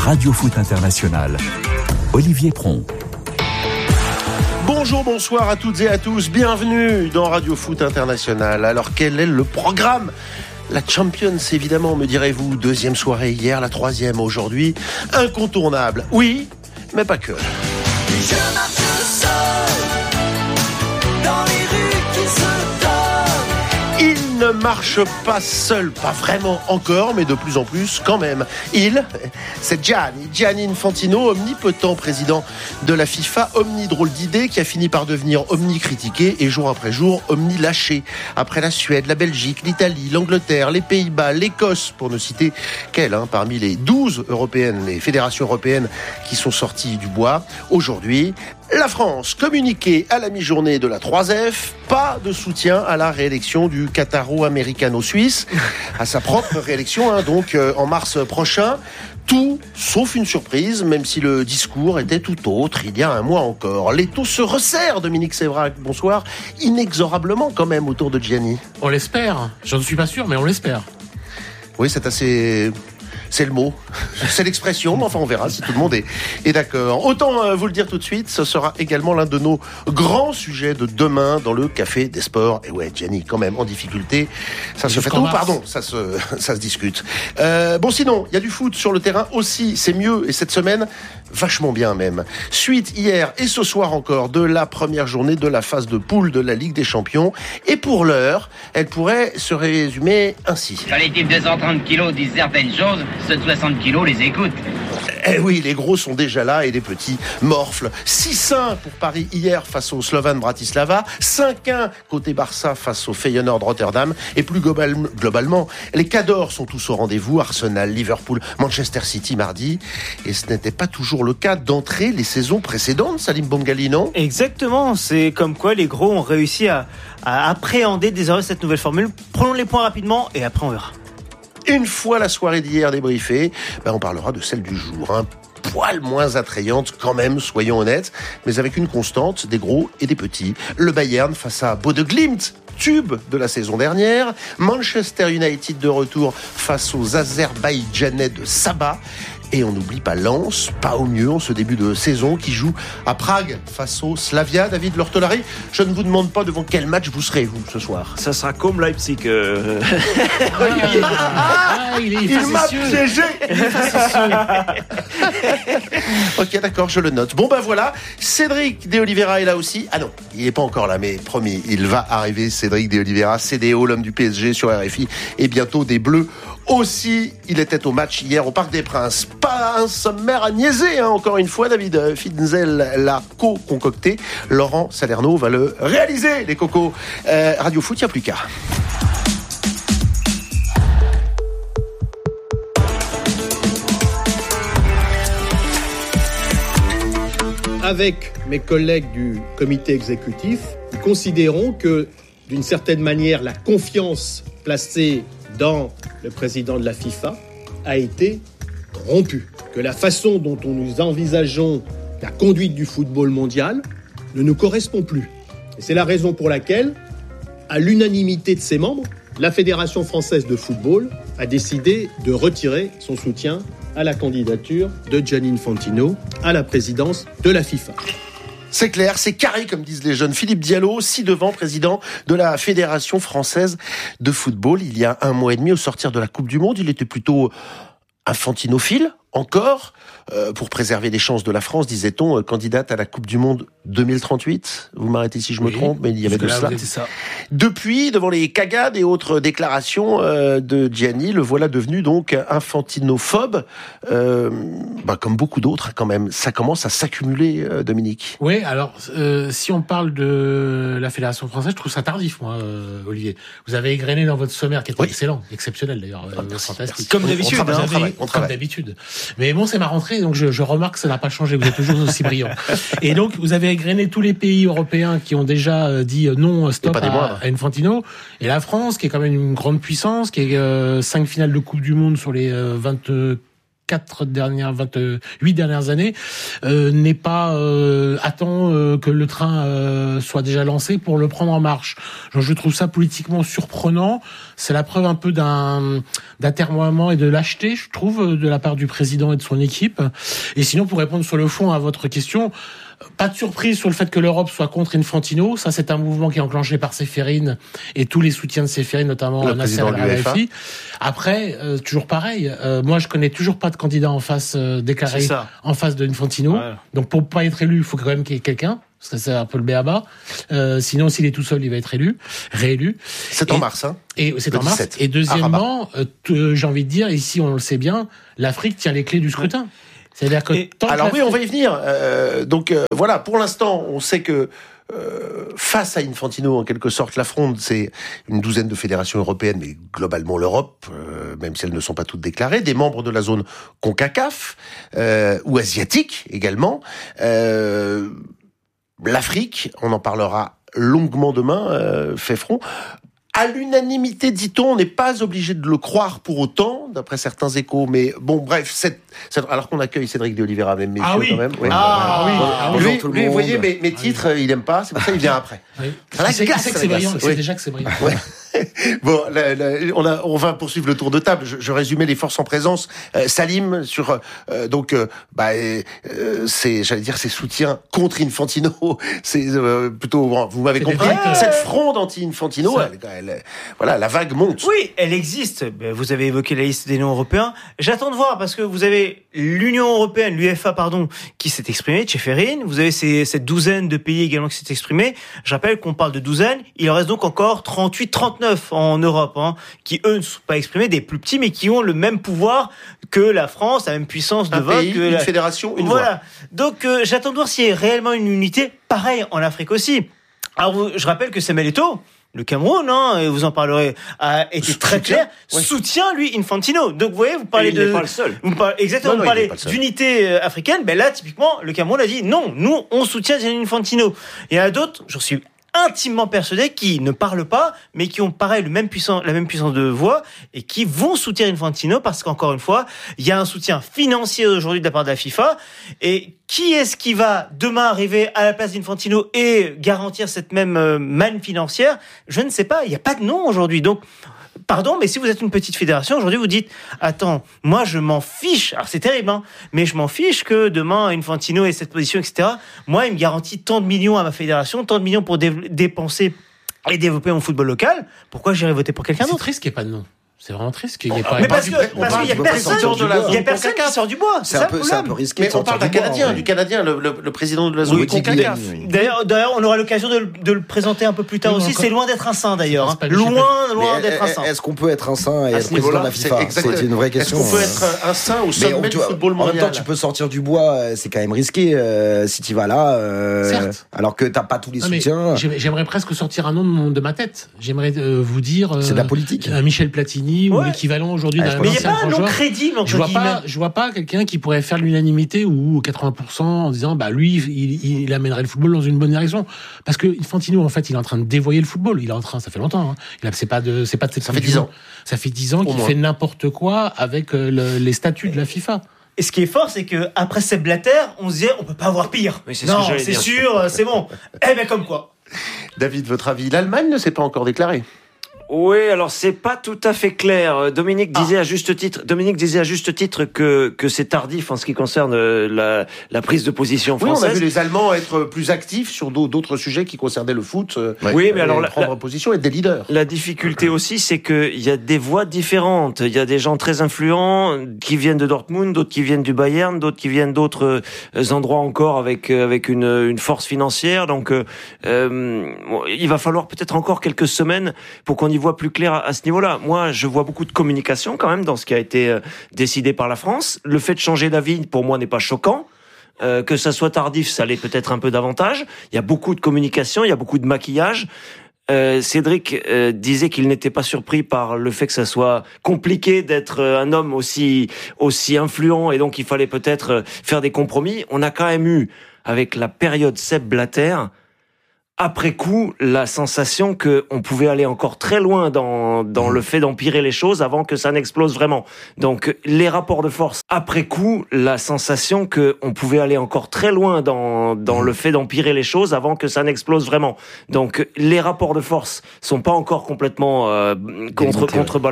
Radio Foot International. Olivier Pron. Bonjour, bonsoir à toutes et à tous. Bienvenue dans Radio Foot International. Alors, quel est le programme ? La Champions, évidemment, me direz-vous. Deuxième soirée hier, la troisième aujourd'hui. Incontournable, oui, mais pas que. Je marche seul dans les rues qui se donnent. Il ne marche pas seul, pas vraiment encore, mais de plus en plus quand même. C'est Gianni Infantino, omnipotent président de la FIFA, omni-drôle d'idée qui a fini par devenir omni-critiqué et jour après jour, omni-lâché. Après la Suède, la Belgique, l'Italie, l'Angleterre, les Pays-Bas, l'Écosse, pour ne citer qu'elle, parmi les 12 européennes, les fédérations européennes qui sont sorties du bois. Aujourd'hui, la France, communiquée à la mi-journée de la 3F, pas de soutien à la réélection du Qataro-américano-suisse, à sa propre réélection, en mars prochain. Tout sauf une surprise, même si le discours était tout autre il y a un mois encore. Les taux se resserrent, Dominique Sévrac, bonsoir, inexorablement quand même autour de Gianni. On l'espère, j'en suis pas sûr, mais on l'espère. Oui, c'est le mot, c'est l'expression, mais enfin on verra si tout le monde est d'accord. Autant vous le dire tout de suite, ce sera également l'un de nos grands sujets de demain dans le Café des Sports. Et ouais, Gianni, quand même, en difficulté, ça se fait tout, ça se discute. Sinon, il y a du foot sur le terrain aussi, c'est mieux, et cette semaine, vachement bien même. Suite hier et ce soir encore de la première journée de la phase de poule de la Ligue des Champions. Et pour l'heure, elle pourrait se résumer ainsi. Quand les types de 130 kilos disent certaines choses, ceux de 60 kilos les écoutent. Eh oui, les gros sont déjà là et les petits morflent. 6-1 pour Paris hier face au Slovan Bratislava, 5-1 côté Barça face au Feyenoord Rotterdam, et plus globalement, les cadors sont tous au rendez-vous, Arsenal, Liverpool, Manchester City mardi, et ce n'était pas toujours le cas d'entrée les saisons précédentes, Salim Bongali, non ? Exactement, c'est comme quoi les gros ont réussi à appréhender désormais cette nouvelle formule. Prenons les points rapidement et après on verra. Une fois la soirée d'hier débriefée, on parlera de celle du jour. Un poil moins attrayante quand même, soyons honnêtes, mais avec une constante, des gros et des petits. Le Bayern face à Bodø/Glimt, tube de la saison dernière. Manchester United de retour face aux Azerbaïdjanais de Sabah. Et on n'oublie pas Lens, pas au mieux en ce début de saison, qui joue à Prague face au Slavia. David Lortolari, je ne vous demande pas devant quel match vous serez, vous, ce soir. Ça sera comme Leipzig. Il m'a piégé. Ok, d'accord, je le note. Voilà, Cédric De Oliveira est là aussi. Ah non, il n'est pas encore là, mais promis, il va arriver, Cédric De Oliveira, CDO, l'homme du PSG sur RFI, et bientôt des Bleus aussi. Il était au match hier au Parc des Princes. Pas un sommaire à niaiser, encore une fois. David Finzel l'a co-concocté. Laurent Salerno va le réaliser, les cocos. Radio Foot, il n'y a plus qu'à. Avec mes collègues du comité exécutif, nous considérons que, d'une certaine manière, la confiance placée dans le président de la FIFA a été rompue. Que la façon dont nous envisageons la conduite du football mondial ne nous correspond plus. Et c'est la raison pour laquelle, à l'unanimité de ses membres, la Fédération française de football a décidé de retirer son soutien à la candidature de Gianni Infantino à la présidence de la FIFA. C'est clair, c'est carré, comme disent les jeunes. Philippe Diallo, ci-devant, président de la Fédération française de football. Il y a 1 mois et demi, au sortir de la Coupe du Monde, il était plutôt infantinophile, encore, pour préserver les chances de la France, disait-on, candidate à la Coupe du Monde 2038. Vous m'arrêtez si je me trompe, mais il y avait de cela. Depuis, devant les cagades et autres déclarations de Gianni, le voilà devenu donc infantinophobe, comme beaucoup d'autres quand même. Ça commence à s'accumuler, Dominique. Oui, alors, si on parle de la Fédération française, je trouve ça tardif, moi, Olivier. Vous avez égrené dans votre sommaire, qui était excellent, exceptionnel d'ailleurs, fantastique. Comme d'habitude. Comme d'habitude. Mais bon, c'est ma rentrée, donc je remarque que ça n'a pas changé, vous êtes toujours aussi brillant. Et donc, vous avez égrené tous les pays européens qui ont déjà dit non, stop à Infantino. Et la France, qui est quand même une grande puissance, qui est 5 finales de Coupe du Monde sur les 24 28 dernières années, n'est pas attend que le train soit déjà lancé pour le prendre en marche. Je trouve ça politiquement surprenant. C'est la preuve un peu d'atermoiement et de lâcheté, je trouve, de la part du président et de son équipe. Et sinon, pour répondre sur le fond à votre question, pas de surprise sur le fait que l'Europe soit contre Infantino. Ça, c'est un mouvement qui est enclenché par Séphérine et tous les soutiens de Séphérine, notamment Nasser Al-Khelaifi. Après, toujours pareil. Moi, je connais toujours pas de candidat en face déclaré en face de Infantino. Ouais. Donc, pour pas être élu, il faut quand même qu'il y ait quelqu'un. Parce que c'est un peu le b.a.-ba. Sinon, s'il est tout seul, il va être réélu. C'est en mars, hein. Et c'est en mars. Et deuxièmement, j'ai envie de dire, ici, on le sait bien, l'Afrique tient les clés du scrutin. C'est-à-dire que alors oui, on va y venir. Voilà, pour l'instant, on sait que face à Infantino, en quelque sorte, la fronde, c'est une douzaine de fédérations européennes, mais globalement l'Europe, même si elles ne sont pas toutes déclarées, des membres de la zone CONCACAF, ou asiatique également. L'Afrique, on en parlera longuement demain, fait front. À l'unanimité, dit-on, on n'est pas obligé de le croire pour autant, d'après certains échos. Mais bon, bref, alors qu'on accueille Cédric de Oliveira, même messieurs, quand même. Oui. Lui, vous voyez, mes titres, il aime pas, c'est pour ça qu'il vient après. Oui. C'est déjà que c'est brillant. Ouais. Bon, on va poursuivre le tour de table. Je résumais les forces en présence. Salim sur ses soutiens contre Infantino. C'est plutôt, vous m'avez compris. Cette fronde anti-Infantino, la vague monte. Oui, elle existe. Vous avez évoqué la liste des noms européens. J'attends de voir parce que vous avez l'Union européenne, l'UEFA, qui s'est exprimée, Tchéférine. Vous avez cette douzaine de pays également qui s'est exprimé. Je rappelle qu'on parle de douzaine. Il en reste donc encore 38, 39 en Europe, qui eux ne sont pas exprimés, des plus petits, mais qui ont le même pouvoir que la France, la même puissance de vote. Une fédération, une voix. Donc j'attends de voir s'il y a réellement une unité. Pareil en Afrique aussi. Alors je rappelle que Samuel Eto'o, le Cameroun, et vous en parlerez, a été très clair, soutient lui Infantino. Donc vous voyez, vous parlez il n'est pas le seul. Vous parlez d'unité africaine. Ben là, typiquement, le Cameroun a dit non, nous on soutient Infantino. Il y en a d'autres, j'en suis intimement persuadés, qui ne parlent pas, mais qui ont pareil la même puissance de voix et qui vont soutenir Infantino parce qu'encore une fois, il y a un soutien financier aujourd'hui de la part de la FIFA. Et qui est-ce qui va demain arriver à la place d'Infantino et garantir cette même manne financière? Je ne sais pas. Il n'y a pas de nom aujourd'hui. Donc, pardon, mais si vous êtes une petite fédération, aujourd'hui vous dites « Attends, moi je m'en fiche », alors c'est terrible, mais je m'en fiche que demain Infantino ait cette position, etc. Moi, il me garantit tant de millions à ma fédération, tant de millions pour dépenser et développer mon football local. Pourquoi j'irais voter pour quelqu'un d'autre? C'est triste qu'il n'y ait pas de nom. C'est vraiment triste qu'il n'y ait pas. Mais parce qu'il n'y a personne qui sort du bois. C'est un peu risqué. Mais on parle du Canadien, le président de la zone CONCACAF. D'ailleurs, on aura l'occasion de le présenter un peu plus tard aussi. C'est loin d'être un saint d'ailleurs. Loin d'être un saint. Est-ce qu'on peut être un saint et être président de la FIFA? C'est une vraie question. Est-ce qu'on peut être un saint au sommet du football mondial? En même temps, tu peux sortir du bois, c'est quand même risqué si tu vas là. Alors que t'as pas tous les soutiens. J'aimerais presque sortir un nom de ma tête. J'aimerais vous dire. C'est de la politique. Michel Platini. Ou l'équivalent aujourd'hui d'un mais il n'y a pas un nom crédible entre guillemets. Je vois pas quelqu'un qui pourrait faire l'unanimité ou 80% en disant lui il amènerait le football dans une bonne direction, parce que Infantino en fait il est en train de dévoyer le football, ça fait longtemps c'est pas de cette ça fait 10 ans. Ça fait 10 ans qu'il fait n'importe quoi avec les statuts de la FIFA. Et ce qui est fort, c'est que après Sepp Blatter, on se disait on peut pas avoir pire. Oui, non, c'est sûr, c'est bon. Comme quoi. David, votre avis? L'Allemagne ne s'est pas encore déclarée. Oui, alors c'est pas tout à fait clair. Dominique disait à juste titre que c'est tardif en ce qui concerne la prise de position française. Oui, on a vu les Allemands être plus actifs sur d'autres sujets qui concernaient le foot. Oui, mais alors prendre position et être des leaders. La difficulté aussi, c'est qu'il y a des voix différentes. Il y a des gens très influents qui viennent de Dortmund, d'autres qui viennent du Bayern, d'autres qui viennent d'autres endroits encore avec une force financière. Donc, il va falloir peut-être encore quelques semaines pour qu'on y voit plus clair à ce niveau-là. Moi, je vois beaucoup de communication quand même dans ce qui a été décidé par la France. Le fait de changer d'avis, pour moi, n'est pas choquant. Que ça soit tardif, ça l'est peut-être un peu davantage. Il y a beaucoup de communication, il y a beaucoup de maquillage. Cédric disait qu'il n'était pas surpris par le fait que ça soit compliqué d'être un homme aussi influent, et donc il fallait peut-être faire des compromis. On a quand même eu, avec la période Sepp Blatter, après coup, la sensation qu'on pouvait aller encore très loin dans le fait d'empirer les choses avant que ça n'explose vraiment. Donc, les rapports de force, après coup, la sensation qu'on pouvait aller encore très loin dans le fait d'empirer les choses avant que ça n'explose vraiment. Donc, les rapports de force sont pas encore complètement contrebalancés.